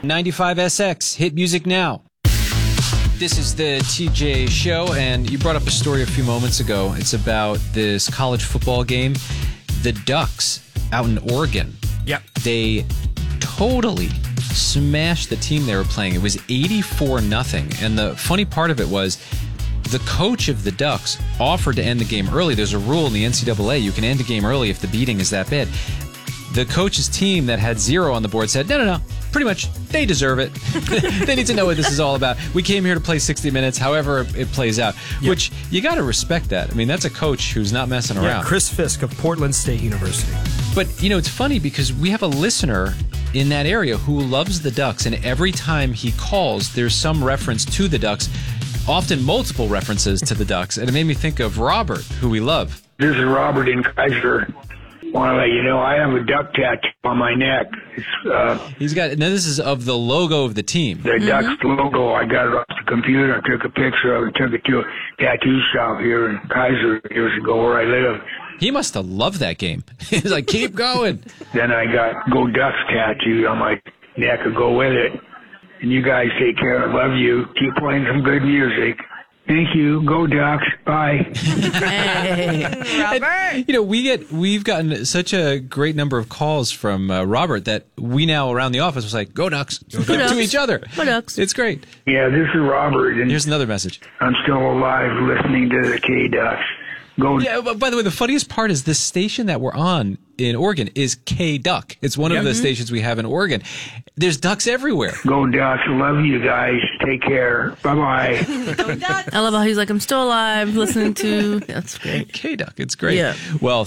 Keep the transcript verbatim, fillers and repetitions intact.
ninety-five S X, hit music now. This is the T J Show, and you brought up a story a few moments ago. It's about this college football game. The Ducks out in Oregon. Yep. They totally smashed the team they were playing. It was eighty-four nothing. And the funny part of it was the coach of the Ducks offered to end the game early. There's a rule in the N C double A. You can end a game early if the beating is that bad. The coach's team that had zero on the board said, no, no, no. Pretty much, they deserve it. They need to know what this is all about. We came here to play sixty minutes, however it plays out, yep. Which you got to respect that. I mean, that's a coach who's not messing yeah, around. Chris Fisk of Portland State University. But, you know, it's funny because we have a listener in that area who loves the Ducks, and every time he calls, there's some reference to the Ducks, often multiple references to the Ducks, and it made me think of Robert, who we love. This is Robert in Kaiser. Want to let you know I have a duck tattoo on my neck. It's, uh, He's got. Now this is of the logo of the team. The mm-hmm. Ducks logo. I got it off the computer. I took a picture of it. Took it to a tattoo shop here in Kaiser years ago where I live. He must have loved that game. He's like, keep going. Then I got Go Ducks tattooed on my neck to go with it. And you guys take care. I love you. Keep playing some good music. Thank you. Go Ducks. Bye. Hey, Robert. And, you know, we get we've gotten such a great number of calls from uh, Robert that we now around the office was like, "Go Ducks!" Go Go Ducks. To each other. Go Ducks. It's great. Yeah, this is Robert. And here's another message. I'm still alive, listening to the K Ducks. Go. Yeah. But by the way, the funniest part is this station that we're on in Oregon is K Duck. It's one yep. of the mm-hmm. stations we have in Oregon. There's ducks everywhere. Go Ducks. Love you guys. Take care. Bye-bye. Go Ducks. I love how he's like, I'm still alive, listening to... That's great. K Duck. It's great. Yeah. Well,